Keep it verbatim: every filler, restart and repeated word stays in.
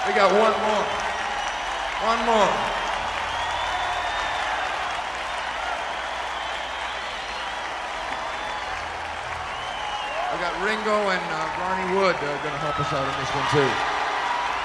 We got one more. One more. I got Ringo and uh, Ronnie Wood uh, going to help us out on this one too.